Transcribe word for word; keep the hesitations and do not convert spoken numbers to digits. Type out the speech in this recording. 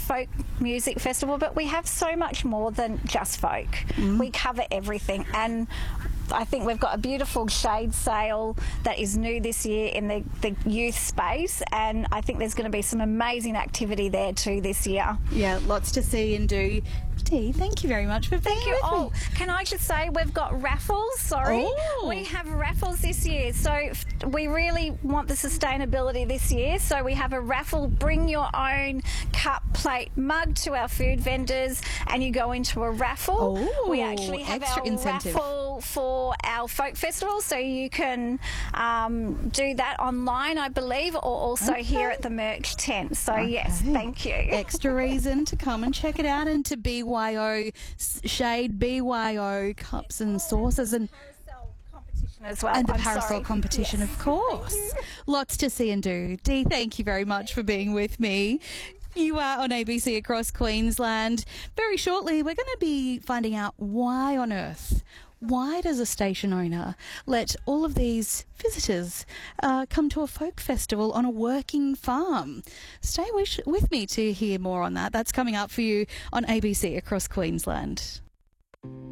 folk music festival, but we have so much more than just folk. Mm. We cover everything, and I think we've got a beautiful shade sail that is new this year in the, the youth space, and I think there's going to be some amazing activity there too this year. Yeah, lots to see and do. Dee, thank you very much for being Thank you. with Oh, me. can I just say we've got raffles? Sorry, oh. we have raffles this year, so we really want the sustainability this year. So we have a raffle. Bring your own cup, plate, mug to our food vendors, and you go into a raffle. Oh, we actually have extra our incentive. raffle for our folk festival, so you can um, do that online, I believe, or also okay. here at the merch tent. So okay. yes, thank you. Extra reason to come and check it out, and to B Y O Shade, B Y O cups and sauces, and as well. And the I'm parasol sorry. competition, yes. of course. Lots to see and do. Dee, thank you very much for being with me. You are on A B C across Queensland. Very shortly, we're going to be finding out why on earth, why does a station owner let all of these visitors uh, come to a folk festival on a working farm? Stay with, with me to hear more on that. That's coming up for you on A B C across Queensland.